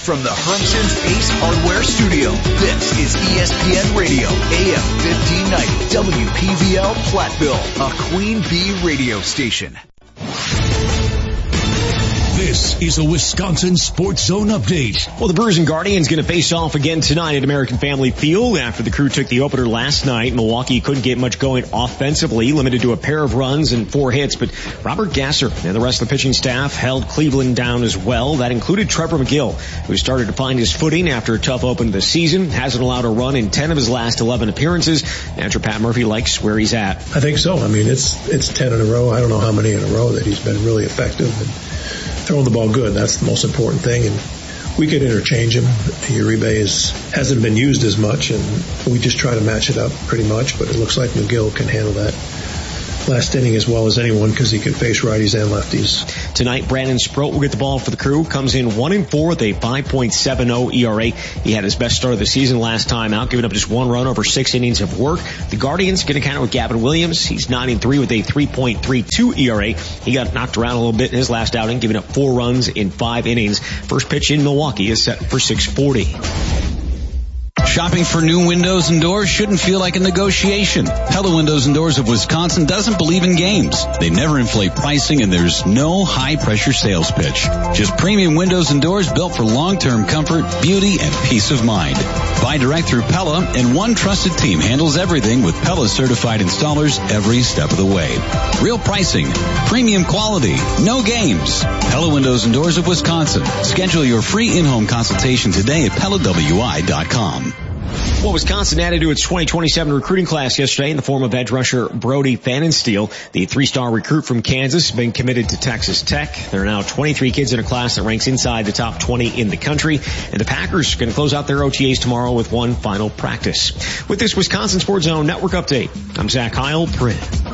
From the Hermson's Ace Hardware Studio, this is ESPN Radio, AM 1590, WPVL Platteville, a Queen Bee radio station. This is a Wisconsin Sports Zone update. Well, the Brewers and Guardians going to face off again tonight at American Family Field after the Crew took the opener last night. Milwaukee couldn't get much going offensively, limited to a pair of runs and 4 hits, but Robert Gasser and the rest of the pitching staff held Cleveland down as well. That included Trevor McGill, who started to find his footing after a tough open to the season. Hasn't allowed a run in 10 of his last 11 appearances. Manager Pat Murphy likes where he's at. I think so. I mean, it's 10 in a row. I don't know how many in a row that he's been really effective and throwing the ball good. That's the most important thing. And we could interchange him. Uribe hasn't been used as much, and we just try to match it up pretty much. But it looks like McGill can handle that last inning as well as anyone because he can face righties and lefties. Tonight, Brandon Sproat will get the ball for the Crew. Comes in 1-4 with a 5.70 ERA. He had his best start of the season last time out, giving up just 1 run over 6 innings of work. The Guardians get a counter with Gavin Williams. He's 9-3 with a 3.32 ERA. He got knocked around a little bit in his last outing, giving up 4 runs in 5 innings. First pitch in Milwaukee is set for 6:40. Shopping for new windows and doors shouldn't feel like a negotiation. Pella Windows and Doors of Wisconsin doesn't believe in games. They never inflate pricing, and there's no high-pressure sales pitch. Just premium windows and doors built for long-term comfort, beauty, and peace of mind. Buy direct through Pella, and one trusted team handles everything with Pella certified installers every step of the way. Real pricing, premium quality, no games. Pella Windows and Doors of Wisconsin. Schedule your free in-home consultation today at PellaWI.com. Well, Wisconsin added to its 2027 recruiting class yesterday in the form of edge rusher Brody Pfannenstiel. The 3-star recruit from Kansas has been committed to Texas Tech. There are now 23 kids in a class that ranks inside the top 20 in the country. And the Packers are going to close out their OTAs tomorrow with one final practice. With this Wisconsin Sports Zone Network update, I'm Zach Heil.